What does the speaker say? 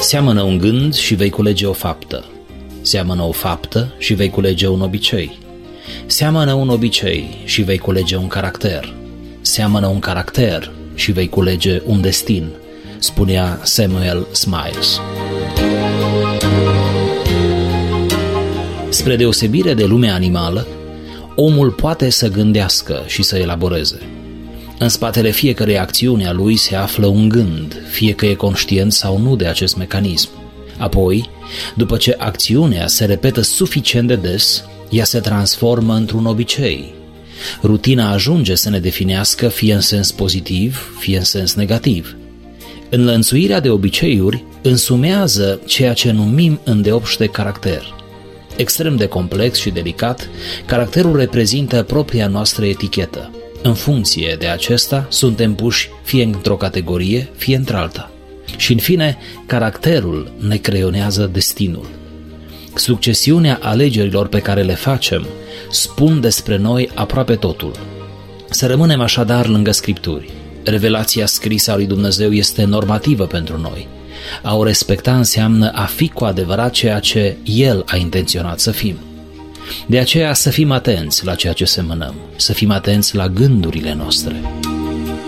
Seamănă un gând și vei culege o faptă. Seamănă o faptă și vei culege un obicei. Seamănă un obicei și vei culege un caracter. Seamănă un caracter și vei culege un destin, spunea Samuel Smiles. Spre deosebire de lumea animală, omul poate să gândească și să elaboreze. În spatele fiecărei acțiuni a lui se află un gând, fie că e conștient sau nu de acest mecanism. Apoi, după ce acțiunea se repetă suficient de des, ea se transformă într-un obicei. Rutina ajunge să ne definească fie în sens pozitiv, fie în sens negativ. Înlănțuirea de obiceiuri însumează ceea ce numim îndeopște caracter. Extrem de complex și delicat, caracterul reprezintă propria noastră etichetă. În funcție de acesta, suntem puși fie într-o categorie, fie într-alta. Și, în fine, caracterul ne creionează destinul. Succesiunea alegerilor pe care le facem spun despre noi aproape totul. Să rămânem așadar lângă Scripturi. Revelația scrisă a lui Dumnezeu este normativă pentru noi. A o respecta înseamnă a fi cu adevărat ceea ce El a intenționat să fim. De aceea să fim atenți la ceea ce semănăm, să fim atenți la gândurile noastre.